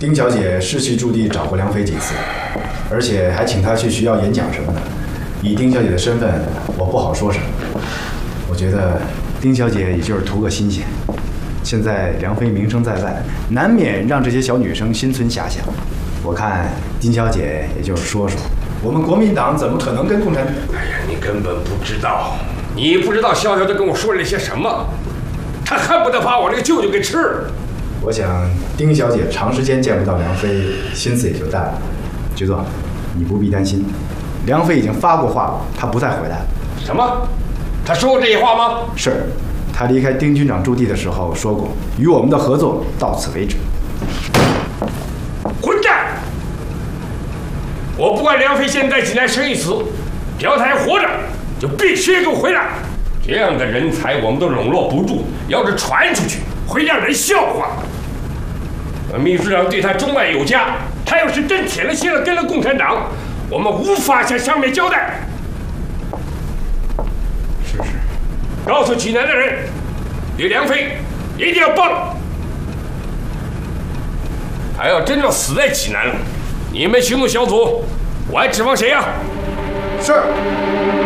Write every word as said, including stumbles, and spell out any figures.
丁小姐是去驻地找过梁飞几次，而且还请他去学校演讲什么的。以丁小姐的身份，我不好说什么。我觉得丁小姐也就是图个新鲜。现在梁飞名声在外，难免让这些小女生心存遐想。我看丁小姐也就是说说，我们国民党怎么可能跟共产？ 哎呀，你根本不知道，你不知道潇潇就跟我说了些什么，他恨不得把我这个舅舅给吃了。 我想丁小姐长时间见不到梁飞，心思也就淡了。局座，你不必担心，梁飞已经发过话了，他不再回来了。 什么？他说过这些话吗？ 是，他离开丁军长驻地的时候说过，与我们的合作到此为止。 混蛋！我不管梁飞现在济南生与死，只要他还活着，就必须给我回来。这样的人才我们都笼络不住，要是传出去，会让人笑话。秘书长对他钟爱有加，他要是真铁了心了跟了共产党，我们无法向上面交代。 是是。 告诉济南的人，对梁飞一定要帮。他要真要死在济南了，你们行动小组，我还指望谁呀？ 是。